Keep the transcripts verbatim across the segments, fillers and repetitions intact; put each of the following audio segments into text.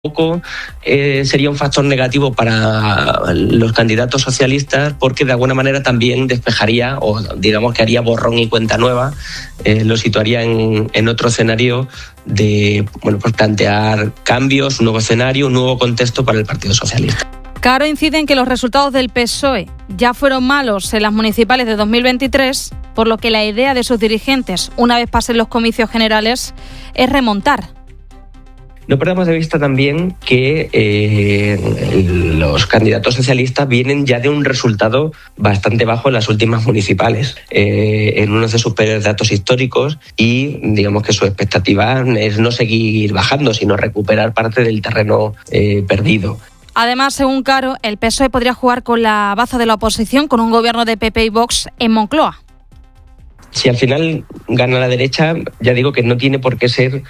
Poco eh, sería un factor negativo para los candidatos socialistas, porque de alguna manera también despejaría, o digamos que haría borrón y cuenta nueva, eh, lo situaría en, en otro escenario de bueno, pues plantear cambios, un nuevo escenario, un nuevo contexto para el Partido Socialista. Caro incide en que los resultados del P S O E ya fueron malos en las municipales de dos mil veintitrés, por lo que la idea de sus dirigentes, una vez pasen los comicios generales, es remontar. No perdamos de vista también que eh, los candidatos socialistas vienen ya de un resultado bastante bajo en las últimas municipales, eh, en uno de sus peores datos históricos, y digamos que su expectativa es no seguir bajando, sino recuperar parte del terreno eh, perdido. Además, según Caro, el P S O E podría jugar con la baza de la oposición con un gobierno de P P y Vox en Moncloa. Si al final gana la derecha, ya digo que no tiene por qué ser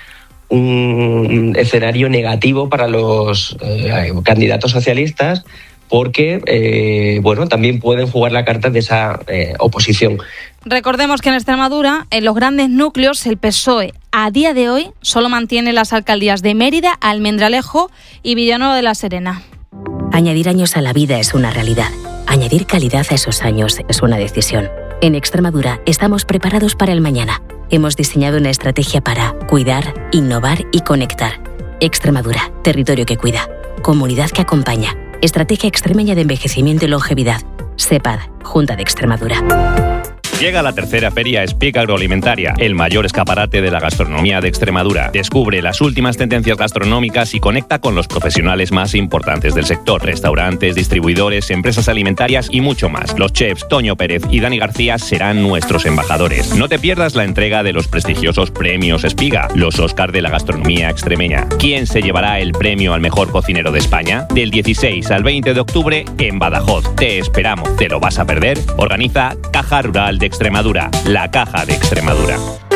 un escenario negativo para los eh, candidatos socialistas, porque eh, bueno, también pueden jugar la carta de esa eh, oposición. Recordemos que en Extremadura, en los grandes núcleos, el P S O E a día de hoy solo mantiene las alcaldías de Mérida, Almendralejo y Villanueva de la Serena. Añadir años a la vida es una realidad. Añadir calidad a esos años es una decisión. En Extremadura estamos preparados para el mañana. Hemos diseñado una estrategia para cuidar, innovar y conectar. Extremadura, territorio que cuida. Comunidad que acompaña. Estrategia extremeña de envejecimiento y longevidad. SEPAD, Junta de Extremadura. Llega la tercera Feria Speak Agroalimentaria, el mayor escaparate de la gastronomía de Extremadura. Descubre las últimas tendencias gastronómicas y conecta con los profesionales más importantes del sector. Restaurantes, distribuidores, empresas alimentarias y mucho más. Los chefs Toño Pérez y Dani García serán nuestros embajadores. No te pierdas la entrega de los prestigiosos premios Espiga, los Óscar de la gastronomía extremeña. ¿Quién se llevará el premio al mejor cocinero de España? Del dieciséis al veinte de octubre en Badajoz. Te esperamos. ¿Te lo vas a perder? Organiza Caja Rural de Extremadura, la Caja de Extremadura.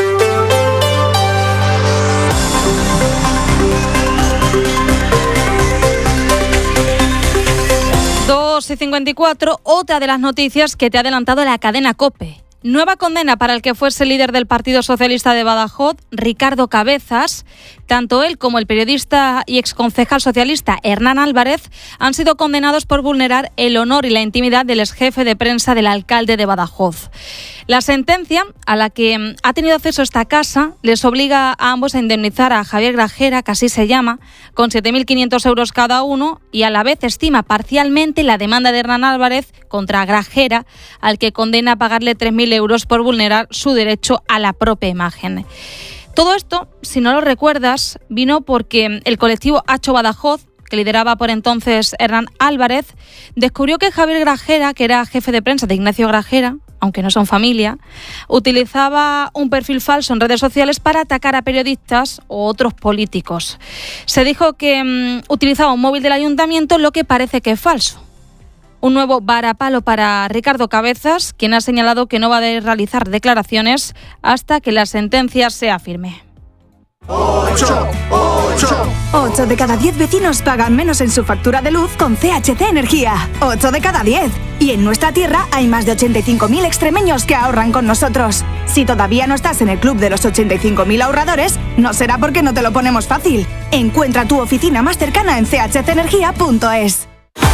dos y cincuenta y cuatro, otra de las noticias que te ha adelantado la cadena COPE. Nueva condena para el que fuese líder del Partido Socialista de Badajoz, Ricardo Cabezas. Tanto él como el periodista y exconcejal socialista Hernán Álvarez han sido condenados por vulnerar el honor y la intimidad del exjefe de prensa del alcalde de Badajoz. La sentencia, a la que ha tenido acceso esta casa, les obliga a ambos a indemnizar a Javier Grajera, que así se llama, con siete mil quinientos euros cada uno, y a la vez estima parcialmente la demanda de Hernán Álvarez contra Grajera, al que condena a pagarle tres mil euros por vulnerar su derecho a la propia imagen. Todo esto, si no lo recuerdas, vino porque el colectivo Hacho Badajoz, que lideraba por entonces Hernán Álvarez, descubrió que Javier Grajera, que era jefe de prensa de Ignacio Grajera, aunque no son familia, utilizaba un perfil falso en redes sociales para atacar a periodistas o otros políticos. Se dijo que um, utilizaba un móvil del ayuntamiento, lo que parece que es falso. Un nuevo varapalo para Ricardo Cabezas, quien ha señalado que no va a realizar declaraciones hasta que la sentencia sea firme. ocho, ocho. ocho de cada diez vecinos pagan menos en su factura de luz con C H C Energía. ocho de cada diez. Y en nuestra tierra hay más de ochenta y cinco mil extremeños que ahorran con nosotros. Si todavía no estás en el club de los ochenta y cinco mil ahorradores, no será porque no te lo ponemos fácil. Encuentra tu oficina más cercana en c h c energía punto es.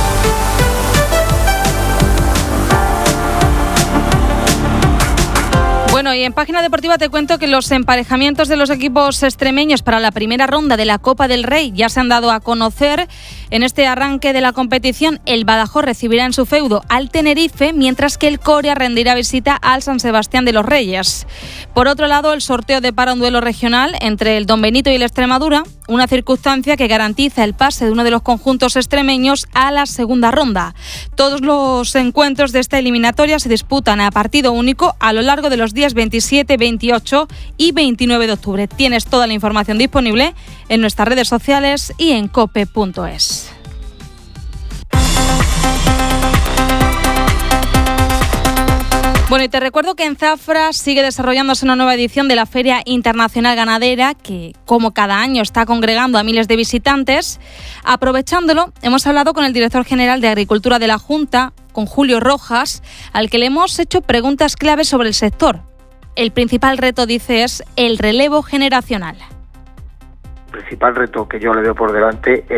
Bueno, y en Página Deportiva te cuento que los emparejamientos de los equipos extremeños para la primera ronda de la Copa del Rey ya se han dado a conocer. En este arranque de la competición, el Badajoz recibirá en su feudo al Tenerife, mientras que el Coria rendirá visita al San Sebastián de los Reyes. Por otro lado, el sorteo depara un duelo regional entre el Don Benito y el Extremadura, una circunstancia que garantiza el pase de uno de los conjuntos extremeños a la segunda ronda. Todos los encuentros de esta eliminatoria se disputan a partido único a lo largo de los días veintisiete, veintiocho y veintinueve de octubre. Tienes toda la información disponible en nuestras redes sociales y en cope punto es. Bueno, y te recuerdo que en Zafra sigue desarrollándose una nueva edición de la Feria Internacional Ganadera, que como cada año está congregando a miles de visitantes. Aprovechándolo, hemos hablado con el director general de Agricultura de la Junta, con Julio Rojas, al que le hemos hecho preguntas claves sobre el sector. El principal reto, dice, es el relevo generacional. El principal reto que yo le veo por delante es